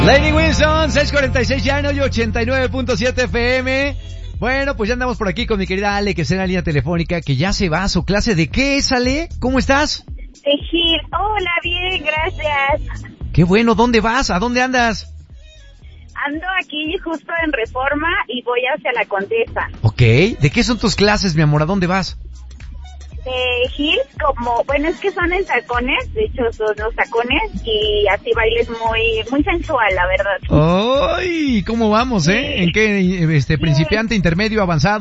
Lady Wilson, 646 ya en hoy 89.7 FM. Bueno, pues ya andamos por aquí con mi querida Ale, que está en la línea telefónica, que ya se va a su clase. ¿De qué es, Ale? ¿Cómo estás? De Gil. Hola, bien, gracias. Qué bueno, ¿dónde vas? ¿A dónde andas? Ando aquí justo en Reforma y voy hacia la Condesa. Ok, ¿de qué son tus clases, mi amor? ¿A dónde vas? De Gil, bueno, es que son en tacones, de hecho son los tacones y así bailes muy sensual, la verdad. ¡Ay! ¿Cómo vamos, eh? ¿En qué, principiante, intermedio, avanzado?